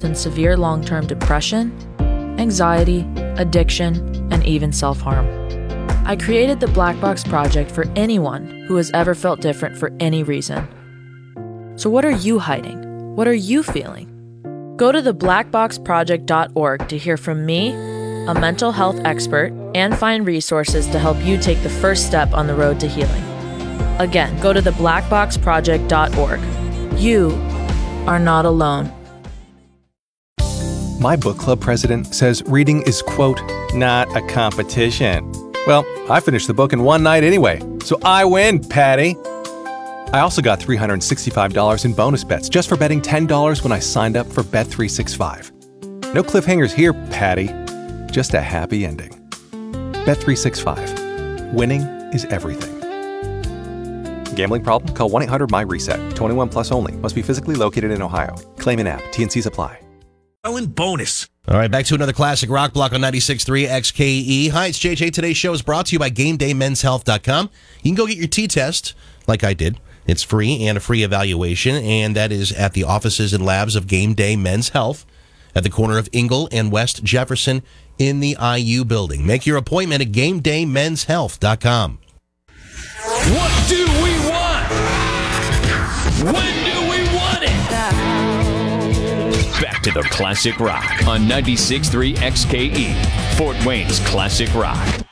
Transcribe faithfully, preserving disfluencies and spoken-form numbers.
in severe long-term depression, anxiety, addiction, and even self-harm. I created the Black Box Project for anyone who has ever felt different for any reason. So what are you hiding? What are you feeling? Go to the black box project dot org to hear from me, a mental health expert, and find resources to help you take the first step on the road to healing. Again, go to the black box project dot org. You are not alone. My book club president says reading is, quote, not a competition. Well, I finished the book in one night anyway, so I win, Patty. I also got three hundred sixty-five dollars in bonus bets just for betting ten dollars when I signed up for Bet three sixty-five. No cliffhangers here, Patty. Just a happy ending. Bet three sixty-five. Winning is everything. Gambling problem? Call one eight hundred my reset. twenty-one plus only. Must be physically located in Ohio. Claim in app. T and Cs apply. Bonus. All right, back to another classic rock block on ninety-six point three X K E. Hi, it's J J. Today's show is brought to you by Game Day Men's Health dot com. You can go get your T-test, like I did. It's free and a free evaluation, and that is at the offices and labs of Game Day Men's Health at the corner of Ingle and West Jefferson in the I U building. Make your appointment at Game Day Men's Health dot com. What do we want? When do we want it? Back to the classic rock on ninety-six point three X K E, Fort Wayne's classic rock.